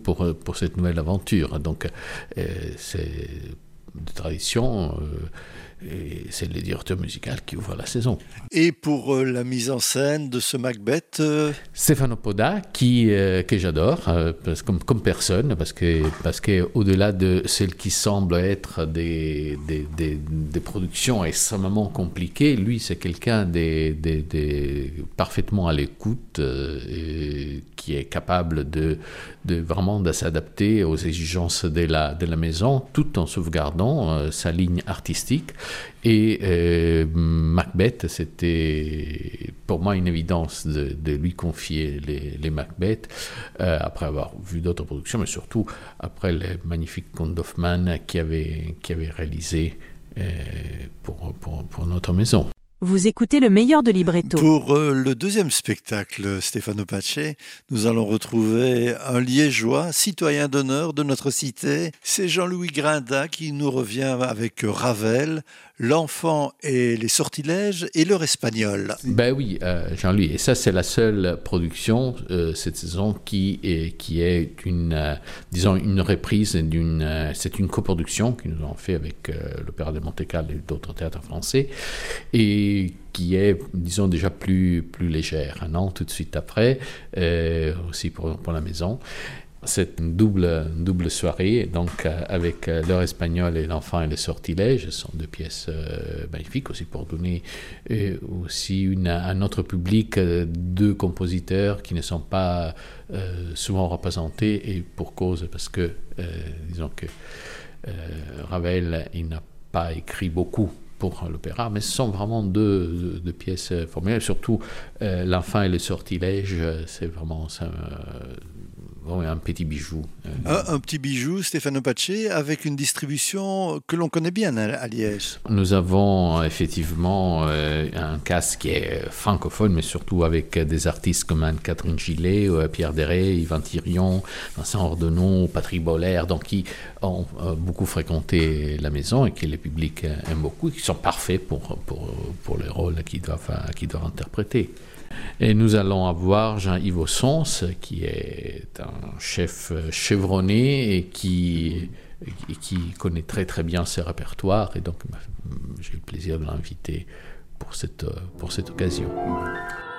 pour cette nouvelle aventure. Donc, c'est de tradition, et c'est le directeur musical qui ouvre la saison. Et pour la mise en scène de ce Macbeth Stefano Poda, que j'adore, comme personne, parce que au-delà de celles qui semblent être des productions extrêmement compliquées, lui, c'est quelqu'un parfaitement à l'écoute, qui est capable de vraiment de s'adapter aux exigences de la maison, tout en sauvegardant sa ligne artistique. Et Macbeth, c'était pour moi une évidence de lui confier les Macbeth, après avoir vu d'autres productions, mais surtout après les magnifiques contes d'Hoffmann qui avait réalisé pour notre maison. Vous écoutez le meilleur de Libretto. Pour le deuxième spectacle, Stefano Pace, nous allons retrouver un Liégeois, citoyen d'honneur de notre cité. C'est Jean-Louis Grinda qui nous revient avec Ravel, L'enfant et les sortilèges et l'heure espagnole. Ben oui, Jean-Louis. Et ça, c'est la seule production cette saison qui est une reprise c'est une coproduction que nous avons fait avec l'Opéra de Monte-Carlo et d'autres théâtres français, et qui est, disons, déjà plus légère. Un an tout de suite après, aussi pour la maison. C'est une double soirée, donc avec l'heure espagnole et l'enfant et le sortilège. Ce sont deux pièces magnifiques aussi pour donner aussi un autre public, deux compositeurs qui ne sont pas souvent représentés, et pour cause, parce que disons que Ravel, il n'a pas écrit beaucoup pour l'opéra, mais ce sont vraiment deux pièces formidables. Surtout l'enfant et le sortilège, c'est vraiment un petit bijou. Un petit bijou, Stefano Pace, avec une distribution que l'on connaît bien à Liège. Nous avons effectivement un cast qui est francophone, mais surtout avec des artistes comme Anne-Catherine Gillet, Pierre Deray, Yvan Thirion, Vincent Ordenon, Patrick Boller, donc qui ont beaucoup fréquenté la maison et que le public aime beaucoup, et qui sont parfaits pour les rôles qu'ils doivent interpréter. Et nous allons avoir Jean-Yves Ossons, qui est un chef chevronné et qui connaît très très bien ses répertoires, et donc j'ai eu le plaisir de l'inviter pour cette occasion.